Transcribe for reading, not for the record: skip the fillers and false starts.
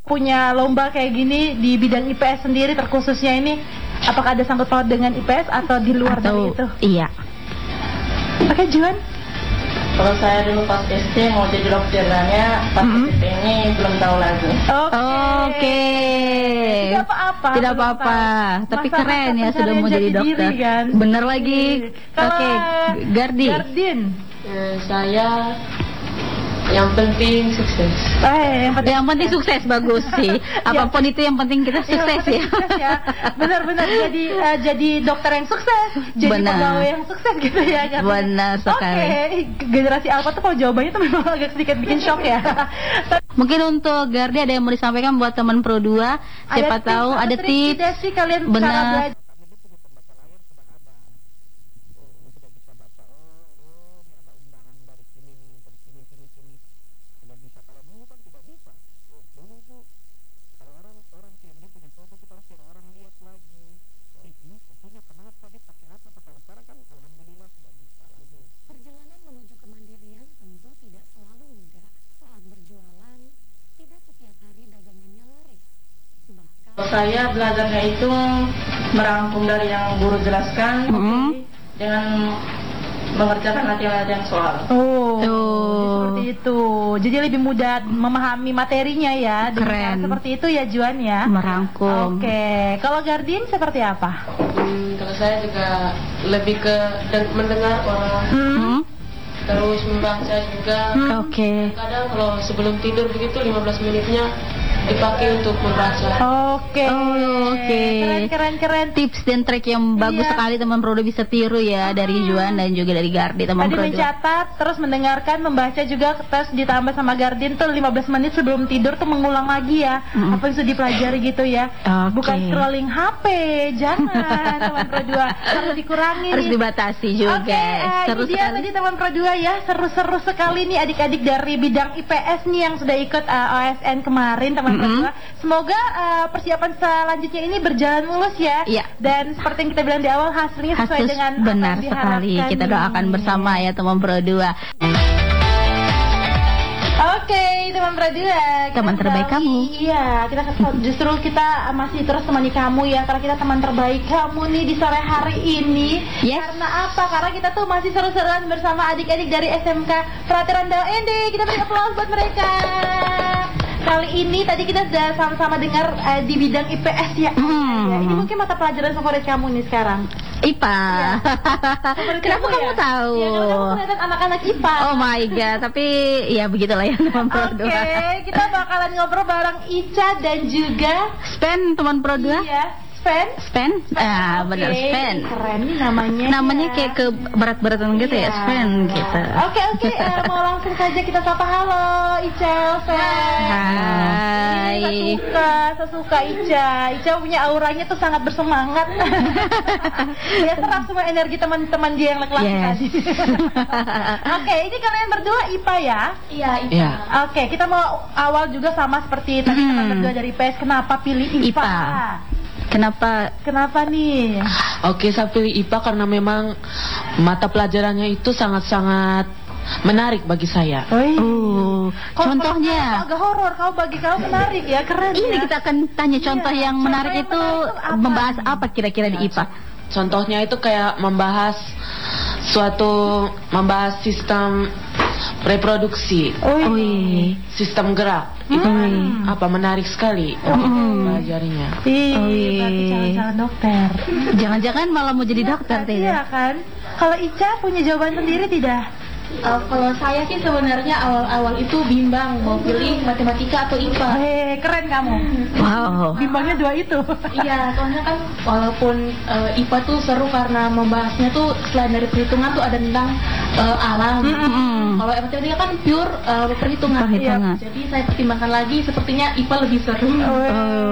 punya lomba kayak gini di bidang IPS sendiri terkhususnya ini, apakah ada sangkut paut dengan IPS atau di luar dari itu? Iya. Oke, Juan. Kalau saya dulu pas SD mau jadi dokternya, pas SMP ini belum tahu lagi. Oke. Tidak apa-apa. Tidak apa-apa. Tapi keren ya sudah mau jadi dokter. Kan? Bener lagi. Oke, Gardin. Saya yang penting sukses. Yang penting sukses, bagus sih. Apapun itu yang penting kita sukses ya. Benar-benar jadi dokter yang sukses, jadi pegawai yang sukses gitu ya kan. Benar sekali. Oke, generasi Alpha tuh kalau jawabannya tuh memang agak sedikit bikin shock ya. Mungkin untuk Gardi ada yang mau disampaikan buat teman Pro 2, siapa tahu ada tips. Tidak sih kalian benar. Perjalanan menuju kemandirian tentu tidak selalu mudah. Saat berjualan, tidak setiap hari dagangannya laris. Bahkan Saya belajarnya itu merangkum dari yang guru jelaskan dengan mengerjakan latihan-latihan soal. Seperti itu. Jadi lebih mudah memahami materinya ya. Keren. Seperti itu ya, Juan ya. Merangkum. Oke. Kalau Gardin seperti apa? Kalau saya juga lebih ke mendengar orang, terus membaca juga. Oke. Kadang kalau sebelum tidur begitu 15 menitnya dipakai untuk membaca. Oke. Keren. Tips dan trik yang bagus sekali teman Pro 2 bisa tiru ya dari Juan dan juga dari Gardi teman Tadi Pro 2. mencatat, terus mendengarkan, membaca juga, terus ditambah sama Gardin tuh 15 menit sebelum tidur tuh mengulang lagi ya apa yang sudah dipelajari gitu ya. Bukan scrolling HP, jangan teman Pro 2, harus dikurangi. Harus dibatasi juga. Seru ini dia tadi teman Pro 2 ya, seru-seru sekali nih adik-adik dari bidang IPS nih yang sudah ikut OSN kemarin teman Pro 2. Semoga persiapan selanjutnya ini berjalan mulus ya. Dan seperti yang kita bilang di awal, hasilnya sesuai dengan benar apa yang sekali. Kita doakan bersama ya teman Pro 2. Oke, teman Pro 2, teman terbaik kamu. Iya, justru kita masih terus temani kamu ya, karena kita teman terbaik kamu nih di sore hari ini. Karena apa? Karena kita tuh masih seru-seruan bersama adik-adik dari SMK Frateran Dao Ende. Kita beri aplaus buat mereka. Kali ini tadi kita sudah sama-sama dengar di bidang IPS ya. Ini mungkin mata pelajaran favorit kamu nih sekarang. IPA. Kenapa kamu tahu? Ya, kamu kelihatan anak-anak IPA. Oh my god, tapi ya begitulah ya teman Pro 2. Oke, kita bakalan ngobrol bareng Ica dan juga Spen teman Pro 2. Iya. Spen? Benar Spen. Keren nih namanya. Namanya kayak ke berat-beratan gitu ya, Spen gitu. Oke, mau langsung saja kita sapa. Halo Ica, Spen. Hai. Saya suka Ica. Ica punya auranya tuh sangat bersemangat. Dia serap semua energi teman-teman dia yang laki-laki tadi. Oke, ini kalian berdua IPA ya? Iya, IPA. Oke, kita mau awal juga sama seperti tadi teman berdua dari PS. Kenapa pilih IPA? Kenapa nih? Oke, saya pilih IPA karena memang mata pelajarannya itu sangat-sangat menarik bagi saya. Contohnya agak horor, bagi kamu menarik ya, keren. Ini kita akan tanya contoh yang menarik itu membahas apa kira-kira di IPA? Contohnya itu kayak membahas sistem reproduksi, sistem gerak. Itu menarik sekali pelajarinya. Berarti calon dokter. Jangan-jangan malah mau jadi dokter tidak? Iya kan? Kalau Ica punya jawaban sendiri tidak? Kalau saya sih sebenarnya awal-awal itu bimbang mau pilih matematika atau IPA. Keren kamu. Wow. Bimbangnya dua itu. Iya, soalnya kan walaupun IPA tuh seru karena membahasnya tuh selain dari perhitungan tuh ada tentang alam. Kalau matematika kan pure perhitungan. Jadi saya pertimbangkan lagi, sepertinya IPA lebih seru.